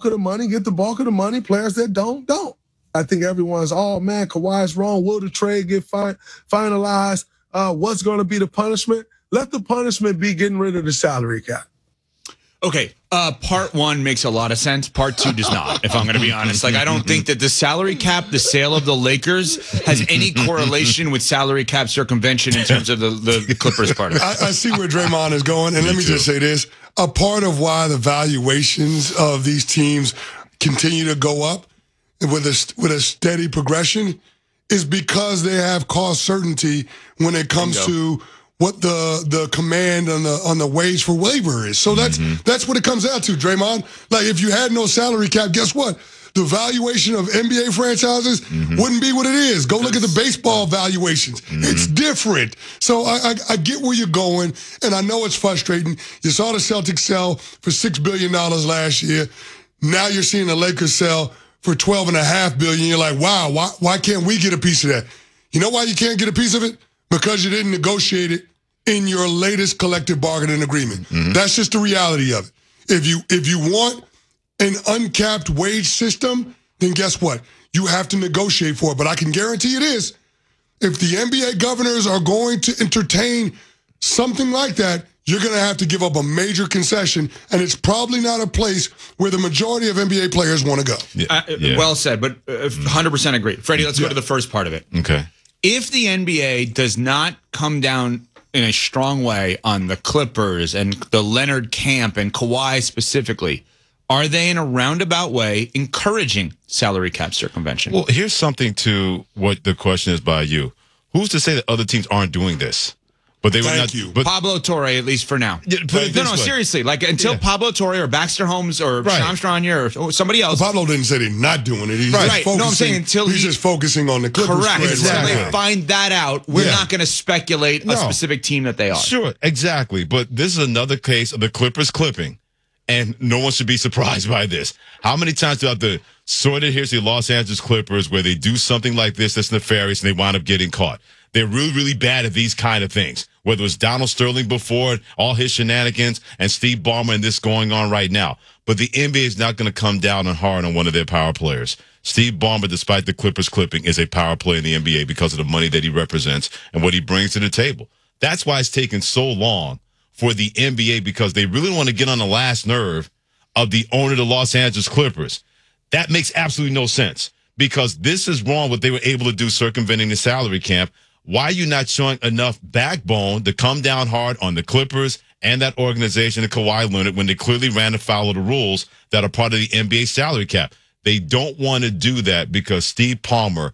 bulk of the money, get the bulk of the money. Players that don't. I think everyone's, oh, man, Kawhi's wrong. Will the trade get finalized? What's going to be the punishment? Let the punishment be getting rid of the salary cap. Okay, part one makes a lot of sense. Part two does not, if I'm going to be honest. Like, I don't think that the salary cap, the sale of the Lakers, has any correlation with salary cap circumvention in terms of the Clippers part of it. I see where Draymond is going, and let me just say this. A part of why the valuations of these teams continue to go up with a steady progression is because they have cost certainty when it comes to what the command on the wage for labor is. So that's what it comes down to, Draymond. Like, if you had no salary cap, guess what? The valuation of NBA franchises wouldn't be what it is. Go look at the baseball valuations. It's different. So I get where you're going, and I know it's frustrating. You saw the Celtics sell for $6 billion last year. Now you're seeing the Lakers sell for $12.5 billion. You're like, wow, why can't we get a piece of that? You know why you can't get a piece of it? Because you didn't negotiate it in your latest collective bargaining agreement. That's just the reality of it. If you want an uncapped wage system, then guess what? You have to negotiate for it. But I can guarantee you this. If the NBA governors are going to entertain something like that, you're going to have to give up a major concession, and it's probably not a place where the majority of NBA players want to go. Well said, but 100% agree. Freddie, let's go to the first part of it. Okay. If the NBA does not come down in a strong way on the Clippers and the Leonard camp and Kawhi specifically, are they in a roundabout way encouraging salary cap circumvention? Well, here's something to what the question is by you. Who's to say that other teams aren't doing this? But they would not. But Pablo Torre, at least for now. No, seriously. Like, until Pablo Torre or Baxter Holmes or Shams Charania or somebody else. Well, Pablo didn't say they're not doing it. He's just focusing. No, I'm saying until he's just focusing on the Clippers. Correct. Until they find that out, we're not going to speculate a specific team that they are. Sure, exactly. But this is another case of the Clippers clipping, and no one should be surprised by this. How many times do I have to sort it? Here's the Los Angeles Clippers where they do something like this that's nefarious and they wind up getting caught. They're really, really bad at these kind of things. Whether it was Donald Sterling before, all his shenanigans, and Steve Ballmer and this going on right now. But the NBA is not going to come down hard on one of their power players. Steve Ballmer, despite the Clippers clipping, is a power player in the NBA because of the money that he represents and what he brings to the table. That's why it's taken so long for the NBA, because they really want to get on the last nerve of the owner of the Los Angeles Clippers. That makes absolutely no sense, because this is wrong what they were able to do circumventing the salary cap. Why are you not showing enough backbone to come down hard on the Clippers and that organization, the Kawhi Leonard, when they clearly ran afoul of the rules that are part of the NBA salary cap? They don't want to do that because Steve Ballmer,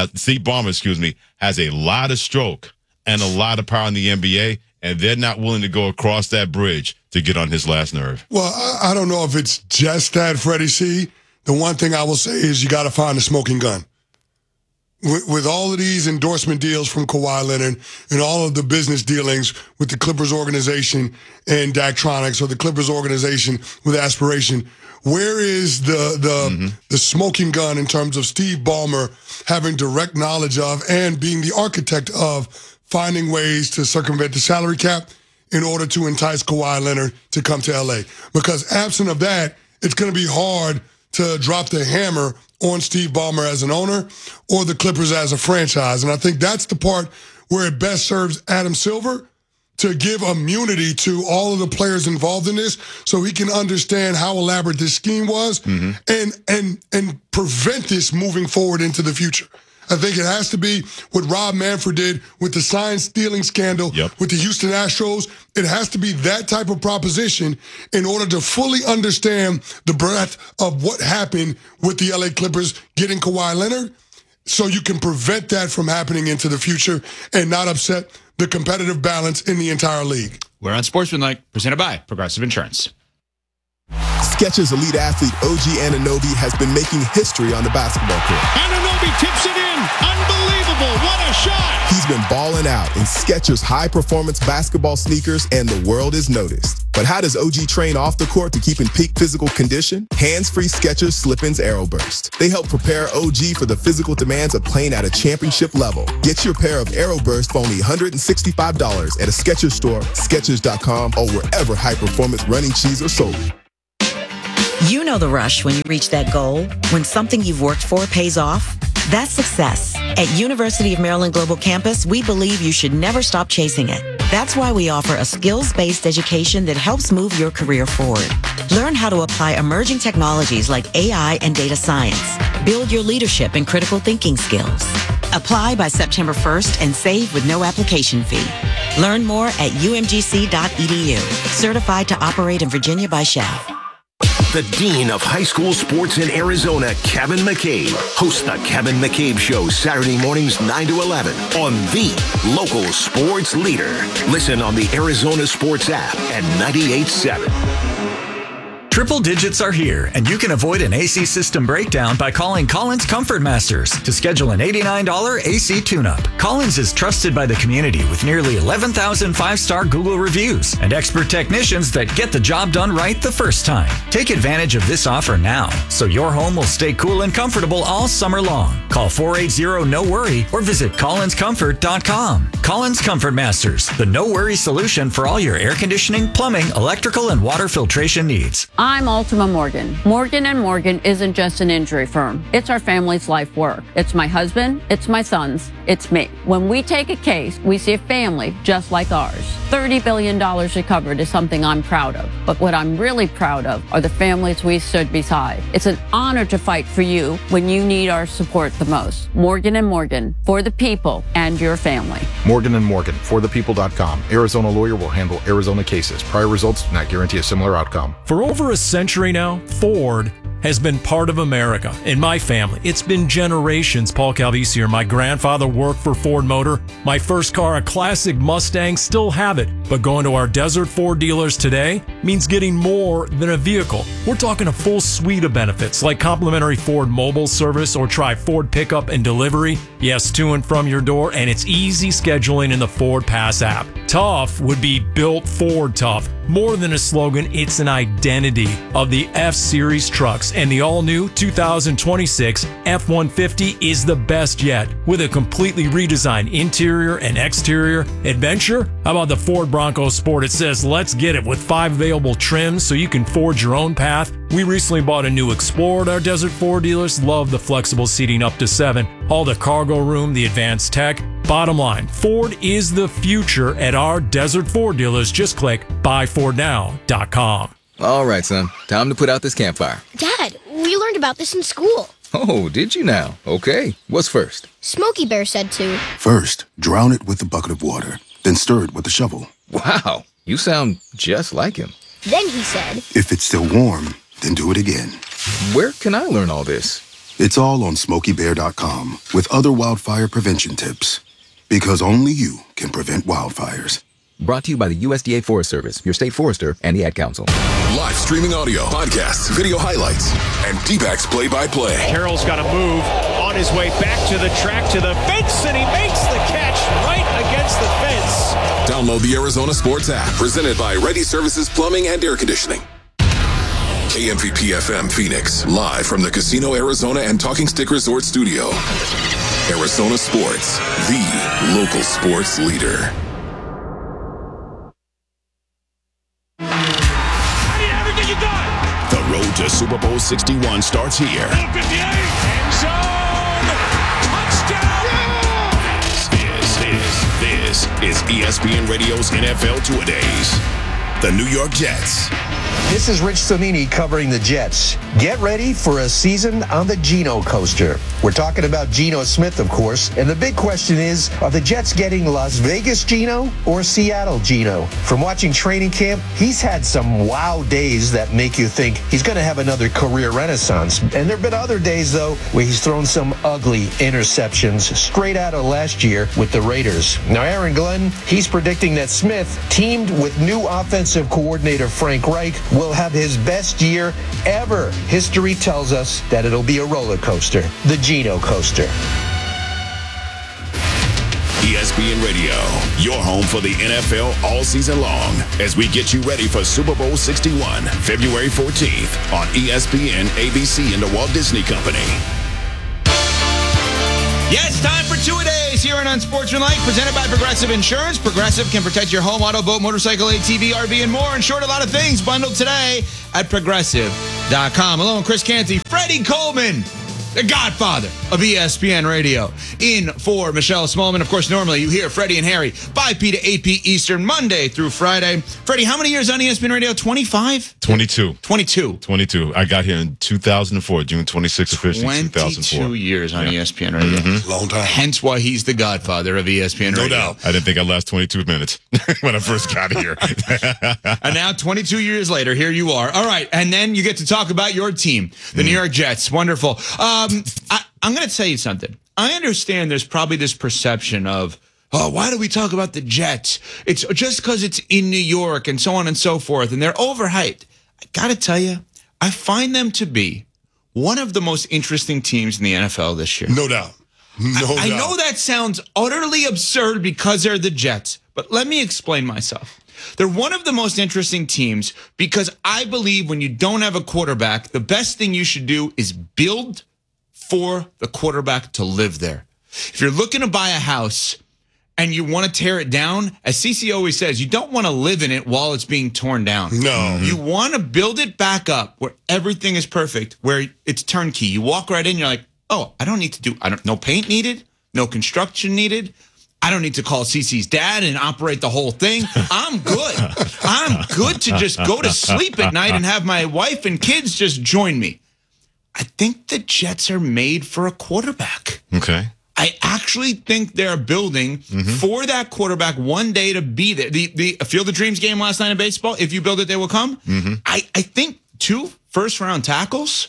has a lot of stroke and a lot of power in the NBA, and they're not willing to go across that bridge to get on his last nerve. Well, I don't know if it's just that, Freddie C. The one thing I will say is you got to find a smoking gun. With all of these endorsement deals from Kawhi Leonard and all of the business dealings with the Clippers organization and Daktronics, or the Clippers organization with aspiration, where is the smoking gun in terms of Steve Ballmer having direct knowledge of and being the architect of finding ways to circumvent the salary cap in order to entice Kawhi Leonard to come to LA? Because absent of that, it's going to be hard to drop the hammer on Steve Ballmer as an owner or the Clippers as a franchise. And I think that's the part where it best serves Adam Silver to give immunity to all of the players involved in this so he can understand how elaborate this scheme was and prevent this moving forward into the future. I think it has to be what Rob Manfred did with the sign-stealing scandal with the Houston Astros. It has to be that type of proposition in order to fully understand the breadth of what happened with the LA Clippers getting Kawhi Leonard, so you can prevent that from happening into the future and not upset the competitive balance in the entire league. We're on Sportsmanlike, presented by Progressive Insurance. Skechers elite athlete OG Anunoby has been making history on the basketball court. Anunoby tips it in. Unbelievable. What a shot. He's been balling out in Skechers high-performance basketball sneakers, and the world is noticed. But how does OG train off the court to keep in peak physical condition? Hands-free Skechers Slip-ins AeroBurst. They help prepare OG for the physical demands of playing at a championship level. Get your pair of AeroBurst for only $165 at a Skechers store, Skechers.com, or wherever high-performance running shoes are sold. You know the rush when you reach that goal, when something you've worked for pays off. That's success. At University of Maryland Global Campus, we believe you should never stop chasing it. That's why we offer a skills-based education that helps move your career forward. Learn how to apply emerging technologies like AI and data science. Build your leadership and critical thinking skills. Apply by September 1st and save with no application fee. Learn more at umgc.edu. Certified to operate in Virginia by Shell. The Dean of High School Sports in Arizona, Kevin McCabe, hosts the Kevin McCabe Show Saturday mornings 9 to 11 on the local sports leader. Listen on the Arizona Sports app at 98.7. Triple digits are here, and you can avoid an AC system breakdown by calling Collins Comfort Masters to schedule an $89 AC tune-up. Collins is trusted by the community with nearly 11,000 five-star Google reviews and expert technicians that get the job done right the first time. Take advantage of this offer now, so your home will stay cool and comfortable all summer long. Call 480-NO-WORRY or visit collinscomfort.com. Collins Comfort Masters, the no-worry solution for all your air conditioning, plumbing, electrical, and water filtration needs. I'm Ultima Morgan. Morgan & Morgan isn't just an injury firm. It's our family's life work. It's my husband, it's my sons, it's me. When we take a case, we see a family just like ours. $30 billion recovered is something I'm proud of. But what I'm really proud of are the families we stood beside. It's an honor to fight for you when you need our support the most. Morgan & Morgan, for the people and your family. Morgan & Morgan, forthepeople.com. Arizona lawyer will handle Arizona cases. Prior results do not guarantee a similar outcome. For over a century now, Ford has been part of America. In my family, it's been generations. Paul Calvisi here. My grandfather worked for Ford Motor. My first car, a classic Mustang, still have it. But going to our Desert Ford dealers today means getting more than a vehicle. We're talking a full suite of benefits like complimentary Ford mobile service or try Ford pickup and delivery. Yes, to and from your door, and it's easy scheduling in the Ford Pass app. Tough would be built Ford tough. More than a slogan, it's an identity of the F-Series trucks. And the all-new 2026 F-150 is the best yet. With a completely redesigned interior and exterior. Adventure? How about the Ford Bronco Sport? It says, let's get it, with 5 available trims so you can forge your own path. We recently bought a new Explorer at our Desert Ford dealers. Love the flexible seating up to 7. All the cargo room, the advanced tech. Bottom line, Ford is the future at our Desert Ford dealers. Just click buyfordnow.com. All right, son. Time to put out this campfire. Dad, we learned about this in school. Oh, did you now? Okay. What's first? Smokey Bear said to. First, drown it with a bucket of water, then stir it with a shovel. Wow, you sound just like him. Then he said, if it's still warm, then do it again. Where can I learn all this? It's all on SmokeyBear.com with other wildfire prevention tips. Because only you can prevent wildfires. Brought to you by the USDA Forest Service, your state forester, and the Ad Council. Live streaming audio, podcasts, video highlights, and D-backs play-by-play. Carroll's got to move on his way back to the track, to the fence, and he makes the catch right against the fence. Download the Arizona Sports app, presented by Ready Services Plumbing and Air Conditioning. KMVP FM Phoenix, live from the Casino Arizona and Talking Stick Resort Studio. Arizona Sports, the local sports leader. The road to Super Bowl 61 starts here. End zone, touchdown! This is ESPN Radio's NFL Two-A-Days. The New York Jets. This is Rich Sonini covering the Jets. Get ready for a season on the Geno coaster. We're talking about Geno Smith, of course. And the big question is, are the Jets getting Las Vegas Geno or Seattle Geno? From watching training camp, he's had some wow days that make you think he's going to have another career renaissance. And there have been other days, though, where he's thrown some ugly interceptions straight out of last year with the Raiders. Now, Aaron Glenn, he's predicting that Smith, teamed with new offensive coordinator Frank Reich, will have his best year ever. History tells us that it'll be a roller coaster, the Geno coaster. ESPN Radio, your home for the NFL all season long, as we get you ready for Super Bowl 61, February 14th on ESPN, ABC, and the Walt Disney Company. Yes, time for two-a-days here on Unsportsmanlike, presented by Progressive Insurance. Progressive can protect your home, auto, boat, motorcycle, ATV, RV, and more. In short, a lot of things bundled today at Progressive.com. Hello, I'm Chris Canty. Freddie Coleman, the godfather of ESPN Radio, in for Michelle Smallman. Of course, normally you hear Freddie and Harry 5 p to 8 p Eastern, Monday through Friday. Freddie, how many years on ESPN Radio? 25? 22. 22. I got here in 2004, June 26th, officially 2004. 22 years on ESPN Radio. Mm-hmm. Long time. Hence why he's the godfather of ESPN Radio. No doubt. I didn't think I'd last 22 minutes when I first got here. And now, 22 years later, here you are. All right, and then you get to talk about your team, the New York Jets. Wonderful. I'm going to tell you something. I understand there's probably this perception of, oh, why do we talk about the Jets? It's just because it's in New York and so on and so forth, and they're overhyped. I got to tell you, I find them to be one of the most interesting teams in the NFL this year. No doubt. I know that sounds utterly absurd because they're the Jets, but let me explain myself. They're one of the most interesting teams because I believe when you don't have a quarterback, the best thing you should do is build for the quarterback to live there. If you're looking to buy a house and you want to tear it down, as CeCe always says, you don't want to live in it while it's being torn down. No. You want to build it back up where everything is perfect, where it's turnkey. You walk right in, you're like, oh, I don't need to do, no paint needed, no construction needed. I don't need to call CeCe's dad and operate the whole thing. I'm good. I'm good to just go to sleep at night and have my wife and kids just join me. I think the Jets are made for a quarterback. Okay. I actually think they're building for that quarterback one day to be there. The Field of Dreams game last night in baseball, if you build it, they will come. I think 2 first-round tackles,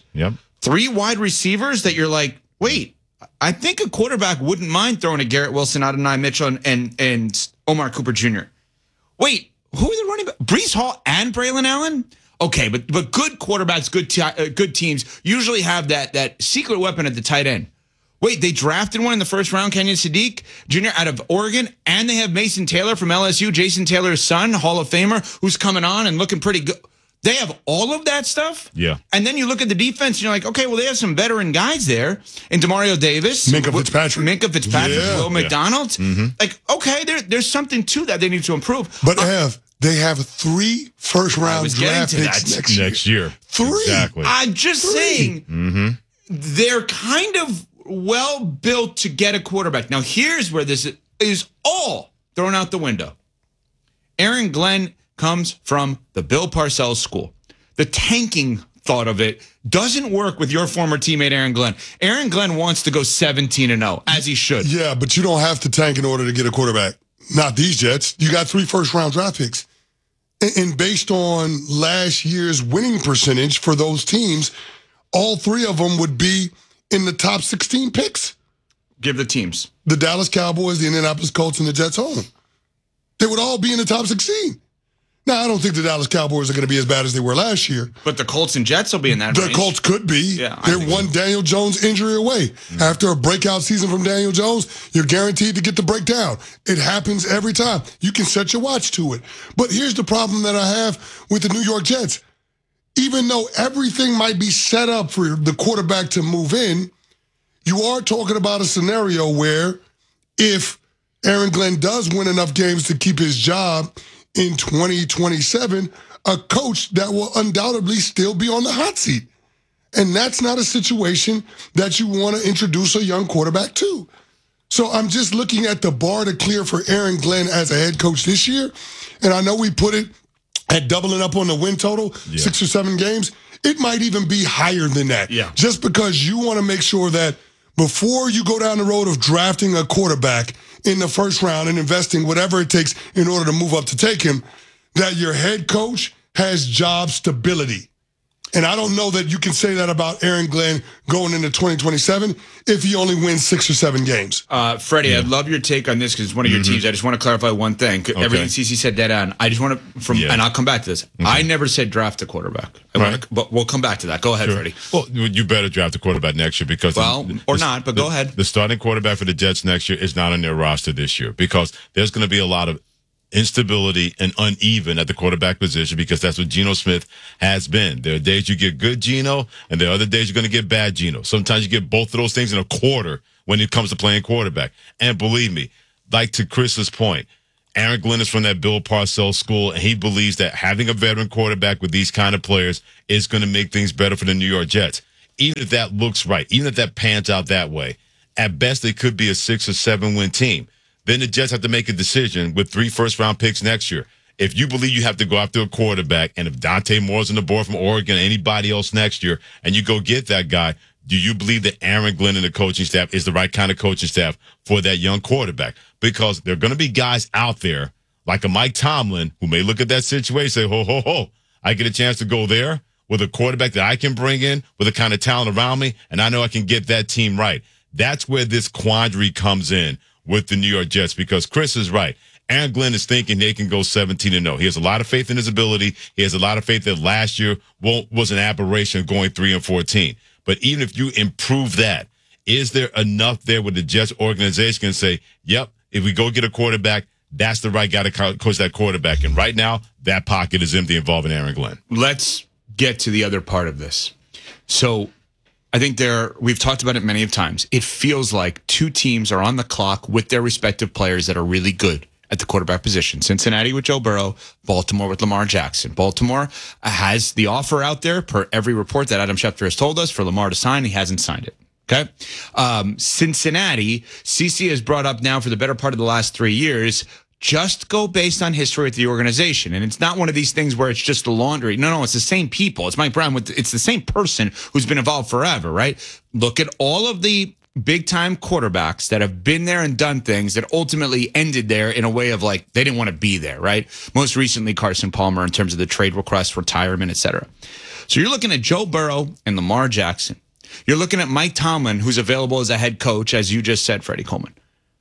3 wide receivers that you're like, wait, I think a quarterback wouldn't mind throwing a Garrett Wilson, Adonai Mitchell, and Omar Cooper Jr. Wait, who are the running back? Breece Hall and Braylon Allen? Okay, but good quarterbacks, good teams usually have that secret weapon at the tight end. Wait, they drafted one in the first round, Kenyon Sadiq Jr. out of Oregon, and they have Mason Taylor from LSU, Jason Taylor's son, Hall of Famer, who's coming on and looking pretty good. They have all of that stuff. Yeah. And then you look at the defense and you're like, okay, well, they have some veteran guys there. And DeMario Davis. Minkah Fitzpatrick. Will McDonald. Like, okay, there's something to that they need to improve. But they have 3 first-round draft picks next year. 3. Exactly. I'm just saying they're kind of well-built to get a quarterback. Now, here's where this is all thrown out the window. Aaron Glenn comes from the Bill Parcells school. The tanking thought of it doesn't work with your former teammate, Aaron Glenn. Aaron Glenn wants to go 17-0, as he should. Yeah, but you don't have to tank in order to get a quarterback. Not these Jets. You got 3 first-round draft picks. And based on last year's winning percentage for those teams, all 3 of them would be in the top 16 picks. Give the teams. The Dallas Cowboys, the Indianapolis Colts, and the Jets home. They would all be in the top 16. Now, I don't think the Dallas Cowboys are going to be as bad as they were last year. But the Colts and Jets will be in that range. The Colts could be. Yeah, they're one Daniel Jones injury away. After a breakout season from Daniel Jones, you're guaranteed to get the breakdown. It happens every time. You can set your watch to it. But here's the problem that I have with the New York Jets. Even though everything might be set up for the quarterback to move in, you are talking about a scenario where if Aaron Glenn does win enough games to keep his job in 2027, a coach that will undoubtedly still be on the hot seat. And that's not a situation that you want to introduce a young quarterback to. So I'm just looking at the bar to clear for Aaron Glenn as a head coach this year. And I know we put it at doubling up on the win total, 6 or 7 games. It might even be higher than that. Yeah. Just because you want to make sure that before you go down the road of drafting a quarterback in the first round and investing whatever it takes in order to move up to take him, that your head coach has job stability. And I don't know that you can say that about Aaron Glenn going into 2027 if he only wins 6 or 7 games. Freddie, I'd love your take on this because it's one of your teams. I just want to clarify one thing. Okay. Everything CeCe said dead on. I just want to, and I'll come back to this. I never said draft a quarterback. But we'll come back to that. Go ahead, Freddie. Well, you better draft a quarterback next year because... Well, or not, but go ahead. The starting quarterback for the Jets next year is not on their roster this year because there's going to be a lot of instability and uneven at the quarterback position because that's what Geno Smith has been. There are days you get good Geno, and there are other days you're going to get bad Geno. Sometimes you get both of those things in a quarter when it comes to playing quarterback. And believe me, like to Chris's point, Aaron Glenn is from that Bill Parcells school, and he believes that having a veteran quarterback with these kind of players is going to make things better for the New York Jets. Even if that looks right, even if that pans out that way, at best they could be a 6 or 7 win team. Then the Jets have to make a decision with 3 first-round picks next year. If you believe you have to go after a quarterback, and if Dante Moore's on the board from Oregon or anybody else next year, and you go get that guy, do you believe that Aaron Glenn and the coaching staff is the right kind of coaching staff for that young quarterback? Because there are going to be guys out there like a Mike Tomlin who may look at that situation and say, ho, ho, ho, I get a chance to go there with a quarterback that I can bring in with the kind of talent around me, and I know I can get that team right. That's where this quandary comes in with the New York Jets, because Chris is right. Aaron Glenn is thinking they can go 17-0. He has a lot of faith in his ability. He has a lot of faith that last year was an aberration going 3-14. But even if you improve that, is there enough there with the Jets organization can say, yep, if we go get a quarterback, that's the right guy to coach that quarterback. And right now, that pocket is empty involving Aaron Glenn. Let's get to the other part of this. So I think we've talked about it many times. It feels like 2 teams are on the clock with their respective players that are really good at the quarterback position. Cincinnati with Joe Burrow, Baltimore with Lamar Jackson. Baltimore has the offer out there, per every report that Adam Schefter has told us, for Lamar to sign. He hasn't signed it. Okay. Cincinnati, CC has brought up now for the better part of the last 3 years, just go based on history with the organization. And it's not one of these things where it's just the laundry. No, it's the same people. It's Mike Brown. It's the same person who's been involved forever, right? Look at all of the big-time quarterbacks that have been there and done things that ultimately ended there in a way of like they didn't want to be there, right? Most recently, Carson Palmer in terms of the trade request, retirement, etc. So you're looking at Joe Burrow and Lamar Jackson. You're looking at Mike Tomlin, who's available as a head coach, as you just said, Freddie Coleman.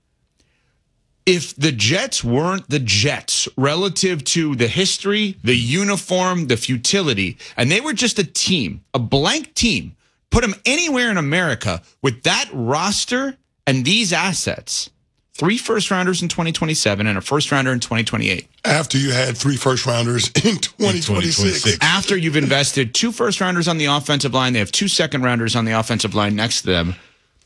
If the Jets weren't the Jets relative to the history, the uniform, the futility, and they were just a team, a blank team, put them anywhere in America with that roster and these assets, 3 first-rounders in 2027 and a first-rounder in 2028. After you had 3 first-rounders in 2026. After you've invested 2 first-rounders on the offensive line, they have 2 second-rounders on the offensive line next to them.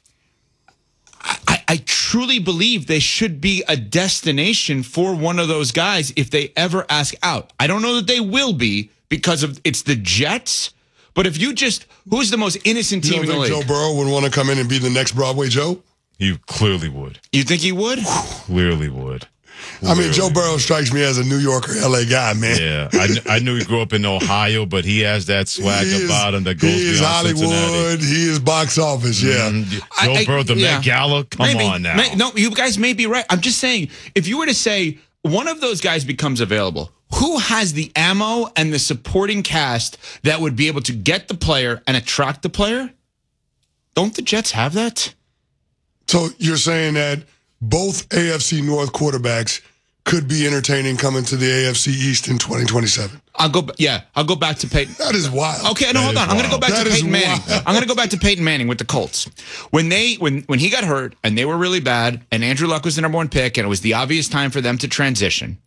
I truly believe they should be a destination for one of those guys if they ever ask out. I don't know that they will be because it's the Jets. But if you who's the most innocent team in the league? Joe Burrow would want to come in and be the next Broadway Joe? He clearly would. You think he would? Clearly would. I mean, Joe Burrow strikes me as a New York or LA guy, man. Yeah, I knew he grew up in Ohio, but he has that swag about him that goes beyond Hollywood. Cincinnati. He is box office, yeah. Joe Burrow, the Met Gala, come on now. No, you guys may be right. I'm just saying, if you were to say one of those guys becomes available, who has the ammo and the supporting cast that would be able to get the player and attract the player? Don't the Jets have that? So you're saying that both AFC North quarterbacks could be entertaining coming to the AFC East in 2027. I'll go back to Peyton. That is wild. Okay, no, hold on. I'm going to go back to Peyton Manning. I'm going to go back to Peyton Manning with the Colts. When he got hurt and they were really bad and Andrew Luck was the number 1 pick and it was the obvious time for them to transition,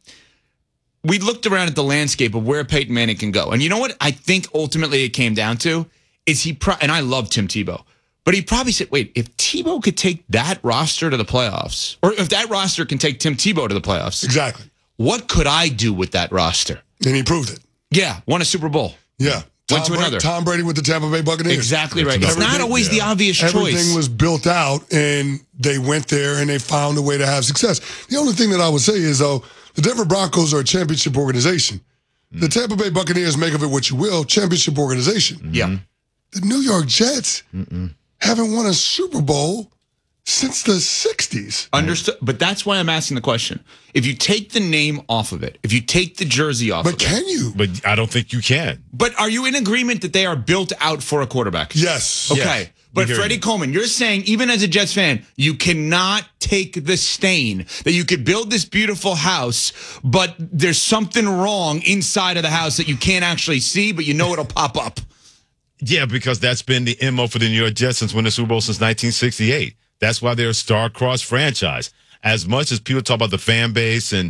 we looked around at the landscape of where Peyton Manning can go. And you know what I think ultimately it came down to? Is and I love Tim Tebow. But he probably said, wait, if Tebow could take that roster to the playoffs, or if that roster can take Tim Tebow to the playoffs. Exactly. What could I do with that roster? And he proved it. Yeah, won a Super Bowl. Yeah. Went to another. Tom Brady with the Tampa Bay Buccaneers. Exactly right. It's not always the obvious choice. Everything was built out, and they went there, and they found a way to have success. The only thing that I would say is, though, the Denver Broncos are a championship organization. The Tampa Bay Buccaneers, make of it what you will, championship organization. Yeah. The New York Jets haven't won a Super Bowl since the 60s. Understood. But that's why I'm asking the question. If you take the name off of it, if you take the jersey off of it. But can you? But I don't think you can. But are you in agreement that they are built out for a quarterback? Yes. Okay. Yes. But Freddie Coleman, you're saying, even as a Jets fan, you cannot take the stain that you could build this beautiful house, but there's something wrong inside of the house that you can't actually see, but you know it'll pop up. Yeah, because that's been the MO for the New York Jets since winning the Super Bowl since 1968. That's why they're a star-crossed franchise. As much as people talk about the fan base and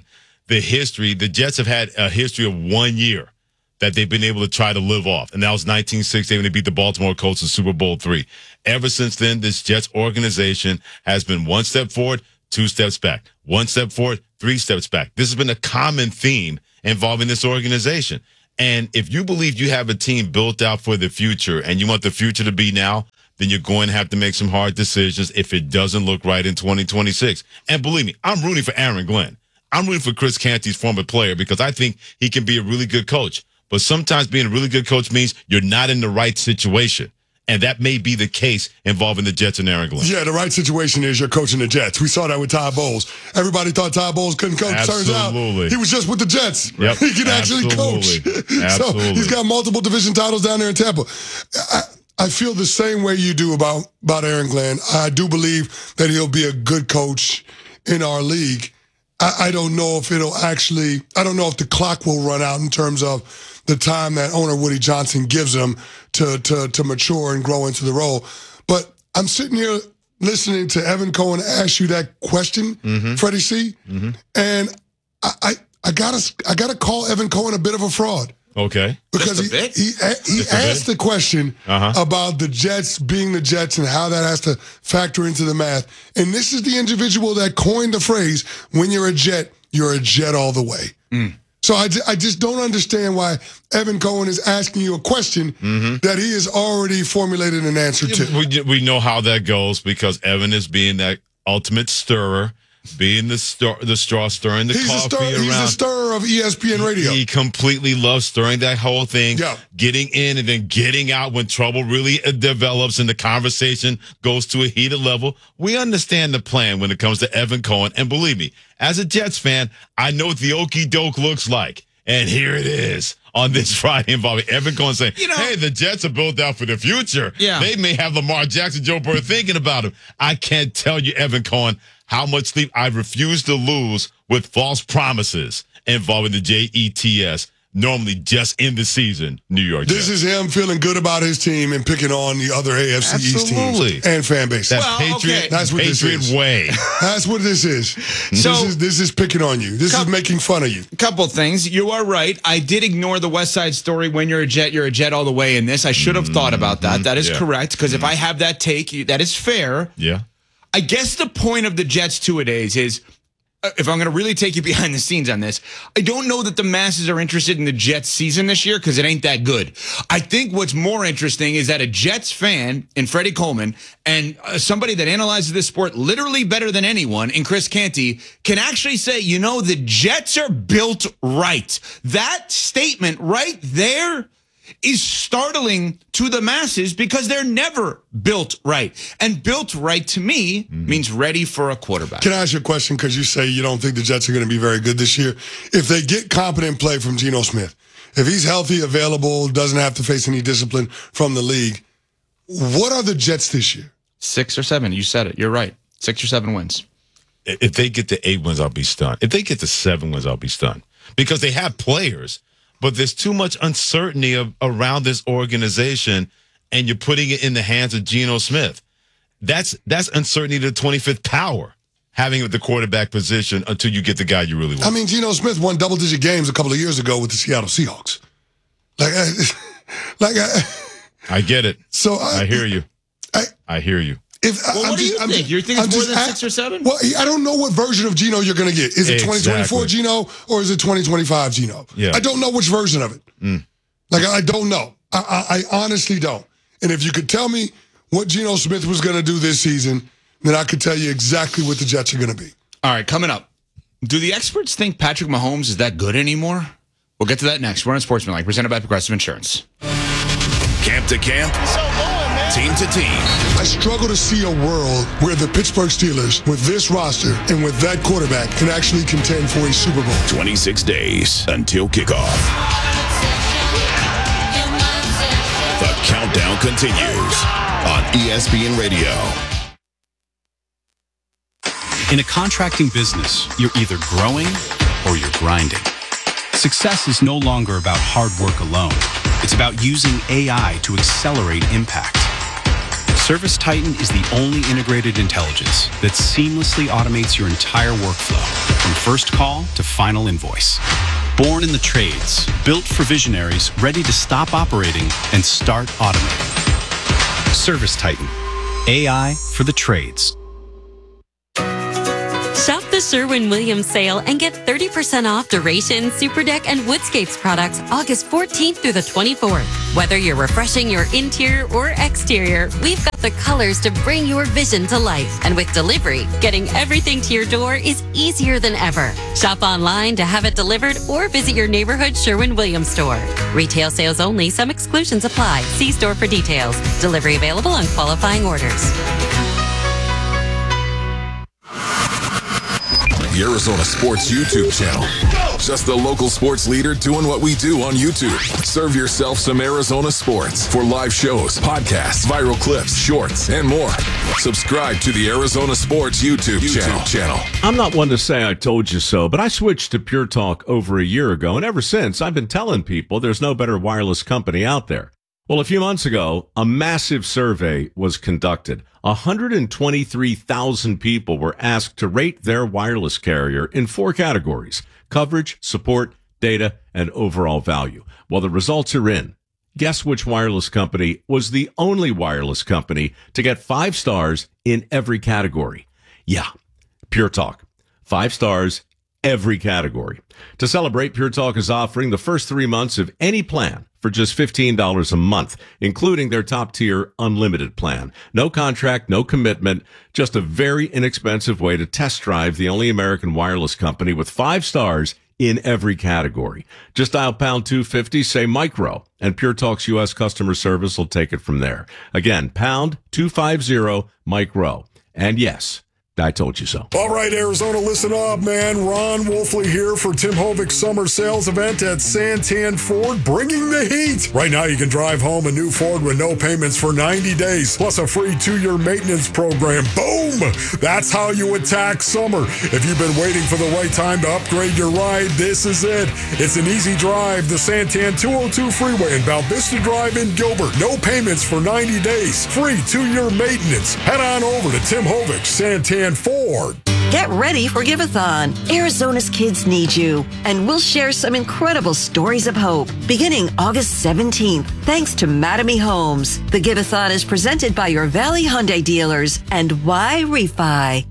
the history, the Jets have had a history of 1 year that they've been able to try to live off. And that was 1960 when they beat the Baltimore Colts in Super Bowl III. Ever since then, this Jets organization has been 1 step forward, 2 steps back. 1 step forward, 3 steps back. This has been a common theme involving this organization. And if you believe you have a team built out for the future and you want the future to be now, then you're going to have to make some hard decisions if it doesn't look right in 2026. And believe me, I'm rooting for Aaron Glenn. I'm rooting for Chris Canty's former player because I think he can be a really good coach. But sometimes being a really good coach means you're not in the right situation. And that may be the case involving the Jets and Aaron Glenn. Yeah, the right situation is you're coaching the Jets. We saw that with Todd Bowles. Everybody thought Todd Bowles couldn't coach. Absolutely. Turns out he was just with the Jets. Yep. He can actually coach. So he's got multiple division titles down there in Tampa. I feel the same way you do about Aaron Glenn. I do believe that he'll be a good coach in our league. I don't know if I don't know if the clock will run out in terms of the time that owner Woody Johnson gives him to mature and grow into the role. But I'm sitting here listening to Evan Cohen ask you that question, Freddie C. And I gotta call Evan Cohen a bit of a fraud. Okay. Because he asked the question about the Jets being the Jets and how that has to factor into the math. And this is the individual that coined the phrase, when you're a Jet all the way. So I just don't understand why Evan Cohen is asking you a question that he has already formulated an answer to. We know how that goes because Evan is being that ultimate stirrer, being the straw stirring the coffee around. He's the stirrer of ESPN Radio. He completely loves stirring that whole thing, getting in and then getting out when trouble really develops and the conversation goes to a heated level. We understand the plan when it comes to Evan Cohen. And believe me, as a Jets fan, I know what the okie doke looks like. And here it is on this Friday involving Evan Cohen saying, hey, the Jets are built out for the future. Yeah. They may have Lamar Jackson, Joe Burrow thinking about him. I can't tell you, Evan Cohen, how much sleep I refuse to lose with false promises involving the Jets, normally just in the season, New York Jets. This is him feeling good about his team and picking on the other AFC East teams and fan base. That's That's what Patriot this is. Way. That's what this is. So this is picking on you. This is making fun of you. A couple things. You are right. I did ignore the West Side Story. When you're a Jet all the way in this. I should have thought about that. That is correct. Because if I have that take, that is fair. Yeah. I guess the point of the Jets two-a-days is, if I'm going to really take you behind the scenes on this, I don't know that the masses are interested in the Jets season this year because it ain't that good. I think what's more interesting is that a Jets fan in Freddie Coleman and somebody that analyzes this sport literally better than anyone in Chris Canty can actually say, the Jets are built right. That statement right there is startling to the masses because they're never built right. And built right to me means ready for a quarterback. Can I ask you a question? Because you say you don't think the Jets are going to be very good this year. If they get competent play from Geno Smith, if he's healthy, available, doesn't have to face any discipline from the league, what are the Jets this year? 6 or 7. You said it. You're right. 6 or 7 wins. If they get to 8 wins, I'll be stunned. If they get to 7 wins, I'll be stunned. Because they have players. But there's too much uncertainty around this organization, and you're putting it in the hands of Geno Smith. That's uncertainty to the 25th power, having at the quarterback position until you get the guy you really want. I mean, Geno Smith won double-digit games a couple of years ago with the Seattle Seahawks. I get it. So I hear you. I hear you. What do you think? You think it's more than 6 or 7? Well, I don't know what version of Geno you're going to get. Is it 2024 Geno or is it 2025 Geno? Yeah. I don't know which version of it. I don't know. I honestly don't. And if you could tell me what Geno Smith was going to do this season, then I could tell you exactly what the Jets are going to be. All right, coming up. Do the experts think Patrick Mahomes is that good anymore? We'll get to that next. We're on Sportsmanlike, presented by Progressive Insurance. Camp to camp. Team to team. I struggle to see a world where the Pittsburgh Steelers, with this roster and with that quarterback, can actually contend for a Super Bowl. 26 days until kickoff. The countdown continues on ESPN Radio. In a contracting business, you're either growing or you're grinding. Success is no longer about hard work alone. It's about using AI to accelerate impact. ServiceTitan is the only integrated intelligence that seamlessly automates your entire workflow, from first call to final invoice. Born in the trades, built for visionaries ready to stop operating and start automating. ServiceTitan, AI for the trades. Shop the Sherwin-Williams sale and get 30% off Duration, Super Deck, and Woodscapes products August 14th through the 24th. Whether you're refreshing your interior or exterior, we've got the colors to bring your vision to life. And with delivery, getting everything to your door is easier than ever. Shop online to have it delivered or visit your neighborhood Sherwin-Williams store. Retail sales only. Some exclusions apply. See store for details. Delivery available on qualifying orders. The Arizona Sports YouTube channel. Just the local sports leader doing what we do on YouTube. Serve yourself some Arizona sports for live shows, podcasts, viral clips, shorts, and more. Subscribe to the Arizona Sports YouTube channel. I'm not one to say I told you so, but I switched to Pure Talk over a year ago, and ever since, I've been telling people there's no better wireless company out there. Well, a few months ago, a massive survey was conducted. 123,000 people were asked to rate their wireless carrier in 4 categories: coverage, support, data, and overall value. Well, the results are in. Guess which wireless company was the only wireless company to get 5 stars in every category? Yeah, Pure Talk. 5 stars, every category. To celebrate, Pure Talk is offering the first 3 months of any plan for just $15 a month, including their top-tier unlimited plan. No contract, no commitment, just a very inexpensive way to test drive the only American wireless company with 5 stars in every category. Just dial pound 250, say micro, and Pure Talk's U.S. customer service will take it from there. Again, pound 250 micro. And yes, I told you so. All right, Arizona, listen up, man. Ron Wolfley here for Tim Hovick's summer sales event at Santan Ford, bringing the heat. Right now, you can drive home a new Ford with no payments for 90 days, plus a free 2-year maintenance program. Boom! That's how you attack summer. If you've been waiting for the right time to upgrade your ride, this is it. It's an easy drive, the Santan 202 freeway in Val Vista Drive in Gilbert. No payments for 90 days, free 2-year maintenance. Head on over to Tim Hovick, Santan Ford. Get ready for Give-a-thon. Arizona's kids need you, and we'll share some incredible stories of hope beginning August 17th, thanks to Mattamy Homes. The Give-a-thon is presented by your Valley Hyundai dealers and Y Refi.